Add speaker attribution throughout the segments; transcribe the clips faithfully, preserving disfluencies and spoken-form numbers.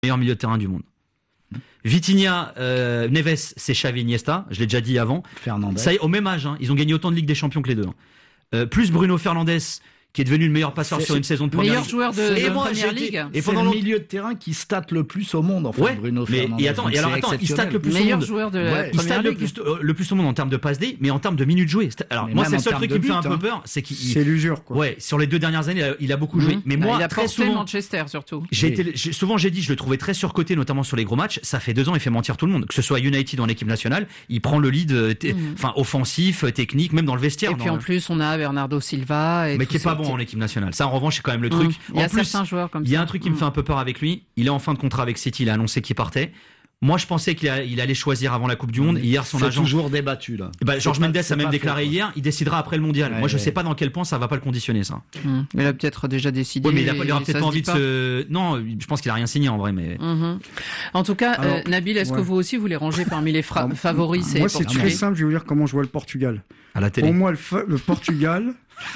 Speaker 1: meilleur milieu de terrain du monde. Vitinha, euh, Neves, c'est Xavi, Iniesta, je l'ai déjà dit avant.
Speaker 2: Fernandez.
Speaker 1: Ça y est, au même âge, hein, ils ont gagné autant de Ligue des Champions que les deux. Hein. Euh, plus Bruno Fernandes, qui est devenu le meilleur passeur
Speaker 2: c'est,
Speaker 1: sur une saison de première
Speaker 3: meilleur joueur de,
Speaker 1: et
Speaker 3: de
Speaker 1: moi,
Speaker 3: première
Speaker 1: été,
Speaker 3: ligue.
Speaker 2: Et pendant le milieu de terrain qui state le plus au monde, en fait,
Speaker 1: ouais,
Speaker 2: Bruno
Speaker 1: mais,
Speaker 2: Fernandes.
Speaker 1: et attends, et alors attends, il state le plus
Speaker 3: meilleur
Speaker 1: au monde.
Speaker 3: joueur de la
Speaker 2: ouais,
Speaker 1: il
Speaker 3: première
Speaker 1: state le
Speaker 3: ligue.
Speaker 1: plus, euh, le plus au monde en termes de passe D, mais en termes de minutes jouées. Alors
Speaker 2: mais
Speaker 1: moi, c'est le seul
Speaker 2: truc
Speaker 1: qui me fait un peu peur, c'est qu'il
Speaker 4: c'est l'usure, quoi.
Speaker 1: Ouais, sur les deux dernières années, il a, il a beaucoup
Speaker 3: Mmh.
Speaker 1: joué. Mais moi,
Speaker 3: il a
Speaker 1: très
Speaker 3: porté
Speaker 1: souvent,
Speaker 3: Manchester surtout.
Speaker 1: j'ai
Speaker 2: oui.
Speaker 1: été, j'ai, souvent j'ai dit, je le trouvais très surcoté, notamment sur les gros matchs. Ça fait deux ans, il fait mentir tout le monde. Que ce soit United ou en équipe nationale, il prend le lead, enfin mmh. offensif, technique, même dans le vestiaire.
Speaker 3: Et puis en plus, on a Bernardo Silva, et
Speaker 1: mais qui est pas bon en équipe nationale. Ça, en revanche, c'est quand même le truc.
Speaker 3: Il y a
Speaker 1: en plus,
Speaker 3: certains joueurs comme ça.
Speaker 1: Il y a un truc qui me fait un peu peur avec lui. Il est en fin de contrat avec City. Il a annoncé qu'il partait. Moi, je pensais qu'il a, il allait choisir avant la Coupe du Monde. Hier, son
Speaker 2: c'est
Speaker 1: agent.
Speaker 2: toujours débattu, là.
Speaker 1: Bah, Georges Mendes a même déclaré
Speaker 2: fait,
Speaker 1: hier, il décidera après le mondial.
Speaker 2: Ouais,
Speaker 1: Moi, je
Speaker 2: ouais.
Speaker 1: sais pas dans quel point ça va pas le conditionner, ça.
Speaker 3: Mmh. Il a peut-être déjà décidé.
Speaker 1: Oui, mais il, a, il aura peut-être
Speaker 3: pas
Speaker 1: pas envie de se. Non, je pense qu'il a rien signé en vrai, mais.
Speaker 3: Mmh. En tout cas,
Speaker 4: Alors,
Speaker 3: euh, Nabil, est-ce
Speaker 4: ouais.
Speaker 3: que vous aussi vous les rangez parmi les fra- favoris? C'est
Speaker 4: Moi, c'est
Speaker 3: Portugais.
Speaker 4: très simple. Je vais vous dire comment je vois le Portugal.
Speaker 1: À la télé.
Speaker 4: Pour moi, le, fa- le Portugal,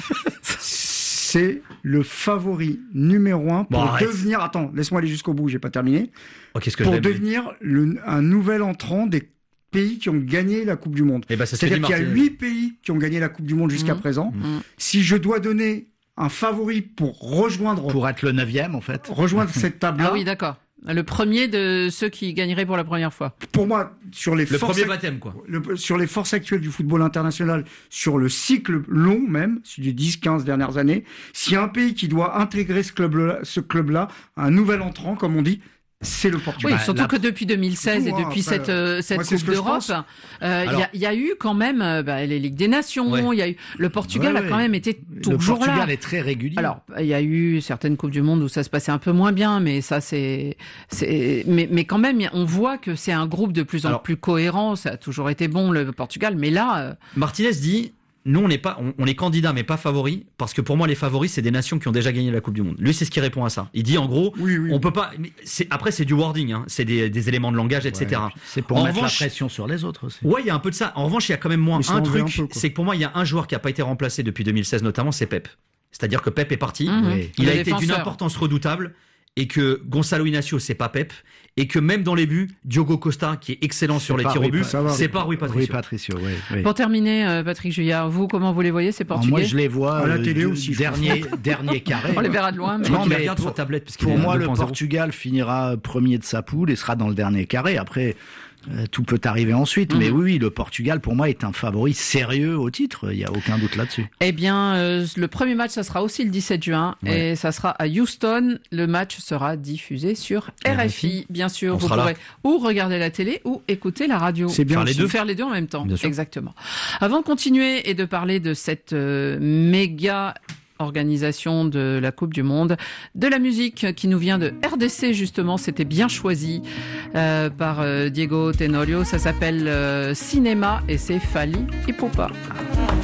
Speaker 4: c'est le favori numéro un pour
Speaker 1: Bon, arrête.
Speaker 4: devenir. Attends, laisse-moi aller jusqu'au bout. J'ai pas terminé.
Speaker 1: Oh, qu'est-ce que
Speaker 4: Pour
Speaker 1: je l'aime, lui.
Speaker 4: devenir le, un nouvel entrant des pays qui ont gagné la Coupe du Monde.
Speaker 1: Eh ben, c'est ce que
Speaker 4: C'est-à-dire
Speaker 1: dit
Speaker 4: qu'il y a
Speaker 1: Martinez.
Speaker 4: huit pays qui ont gagné la Coupe du Monde jusqu'à
Speaker 3: Mmh.
Speaker 4: présent.
Speaker 3: Mmh.
Speaker 4: Si je dois donner un favori pour rejoindre,
Speaker 2: Pour être le neuvième, en fait.
Speaker 4: rejoindre cette table-là,
Speaker 3: Ah oui, d'accord. Le premier de ceux qui gagneraient pour la première fois.
Speaker 4: pour moi, sur les
Speaker 1: Le
Speaker 4: forces,
Speaker 1: premier baptême, quoi.
Speaker 4: le- sur les forces actuelles du football international, sur le cycle long même, sur les dix quinze dernières années, s'il y a un pays qui doit intégrer ce club-là, ce club-là, un nouvel entrant, comme on dit, c'est le
Speaker 3: Oui,
Speaker 4: Portugal.
Speaker 3: surtout
Speaker 2: la-
Speaker 3: que depuis deux mille seize et
Speaker 4: Tout, hein,
Speaker 3: depuis
Speaker 4: après,
Speaker 3: cette euh, cette
Speaker 4: moi, c'est
Speaker 3: Coupe
Speaker 4: ce que je
Speaker 3: d'Europe,
Speaker 4: pense.
Speaker 3: euh, il
Speaker 1: Alors-
Speaker 3: y, a, y a eu quand même euh, bah, les Ligues des Nations. Il
Speaker 1: Ouais.
Speaker 3: y a eu le Portugal
Speaker 2: Ouais,
Speaker 3: a quand
Speaker 2: ouais.
Speaker 3: même été
Speaker 2: Le
Speaker 3: toujours
Speaker 2: Portugal
Speaker 3: là.
Speaker 2: est très régulier.
Speaker 3: Alors, il y a eu certaines Coupes du Monde où ça se passait un peu moins bien, mais ça, c'est, c'est, mais, mais quand même, on voit que c'est un groupe de plus en
Speaker 1: Alors-
Speaker 3: plus cohérent. Ça a toujours été bon, le Portugal, mais là, euh,
Speaker 1: Martinez dit, nous, on n'est pas, on, on est candidat, mais pas favori, parce que pour moi, les favoris, c'est des nations qui ont déjà gagné la Coupe du Monde. Lui, c'est ce qui répond à ça. Il dit, en gros,
Speaker 4: Oui, oui.
Speaker 1: on peut pas, mais c'est, après, c'est du wording, hein, c'est des, des éléments de langage, et cetera.
Speaker 2: C'est pour
Speaker 1: En
Speaker 2: mettre
Speaker 1: revanche-
Speaker 2: la pression sur les autres aussi.
Speaker 1: Ouais, il y a un peu de ça. En revanche, il y a quand même moins
Speaker 4: Mais ça
Speaker 1: un
Speaker 4: en veut
Speaker 1: truc,
Speaker 4: un peu, quoi.
Speaker 1: c'est que pour moi, il y a un joueur qui a pas été remplacé depuis deux mille seize notamment, c'est Pep. C'est-à-dire que Pep est parti,
Speaker 3: Mhm.
Speaker 2: Oui.
Speaker 1: il
Speaker 3: le
Speaker 1: a été d'une
Speaker 3: défenseur.
Speaker 1: importance redoutable, et que Gonçalo Inacio, c'est pas Pep, et que même dans les buts, Diogo Costa, qui est excellent sur les
Speaker 2: pas
Speaker 1: tirs
Speaker 2: Rui
Speaker 1: au but,
Speaker 4: Pa- ça va.
Speaker 1: c'est pas Rui
Speaker 2: Oui,
Speaker 1: Patricio.
Speaker 2: Patricio, oui. oui.
Speaker 3: Pour terminer, euh, Patrick Juillard, vous, comment vous les voyez, ces
Speaker 2: Alors,
Speaker 3: Portugais?
Speaker 2: moi, je les vois
Speaker 4: À la
Speaker 2: euh,
Speaker 4: télé
Speaker 2: du-
Speaker 4: aussi, je
Speaker 2: dernier, dernier carré.
Speaker 3: On les verra de loin, mais
Speaker 1: Je crois
Speaker 2: Non,
Speaker 1: qu'il
Speaker 2: mais
Speaker 1: regarde
Speaker 2: pour-
Speaker 1: sur tablette, parce qu'il
Speaker 2: Pour
Speaker 1: est
Speaker 2: moi,
Speaker 1: deux
Speaker 2: le
Speaker 1: point zéro.
Speaker 2: Portugal finira premier de sa poule et sera dans le dernier carré. Après, euh, tout peut arriver ensuite.
Speaker 3: Mhm.
Speaker 2: Mais oui, oui, le Portugal, pour moi, est un favori sérieux au titre. Il n'y a aucun doute là-dessus.
Speaker 3: Eh bien, euh, le premier match, ça sera aussi le dix-sept juin,
Speaker 1: Ouais.
Speaker 3: et ça sera à Houston. Le match sera diffusé sur R F I, bien sûr.
Speaker 1: On
Speaker 3: Vous
Speaker 1: sera là.
Speaker 3: pourrez ou regarder la télé ou écouter la radio.
Speaker 4: C'est bien
Speaker 1: Faire les
Speaker 4: aussi.
Speaker 1: deux.
Speaker 3: Faire les deux en même temps.
Speaker 1: Bien sûr.
Speaker 3: Exactement. Avant de continuer et de parler de cette euh, méga organisation de la Coupe du Monde, de la musique qui nous vient de R D C justement, c'était bien choisi euh, par euh, Diego Tenorio, ça s'appelle euh, Cinéma et c'est Fali Ipupa.